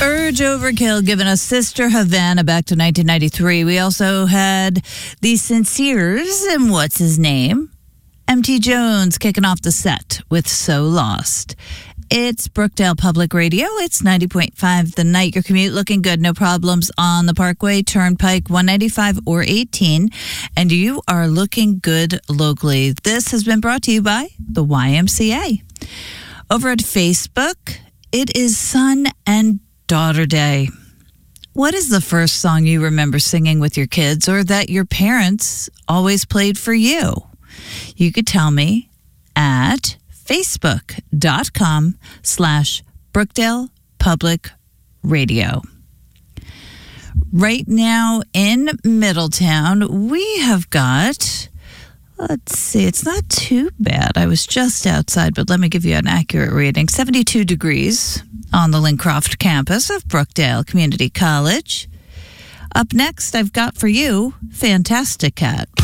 Urge Overkill giving us Sister Havana back to 1993. We also had the Sinceres and what's his name? MT Jones kicking off the set with So Lost. It's Brookdale Public Radio. It's 90.5 The Night. Your commute looking good. No problems on the Parkway, Turnpike, 195 or 18. And you are looking good locally. This has been brought to you by the YMCA. Over at Facebook, it is Son and Daughter Day. What is the first song you remember singing with your kids or that your parents always played for you? You could tell me at facebook.com/Brookdale Public Radio. Right now in Middletown, we have got, let's see, it's not too bad. I was just outside, but let me give you an accurate reading. 72 degrees on the Lincroft campus of Brookdale Community College. Up next, I've got for you Fantastic Cat.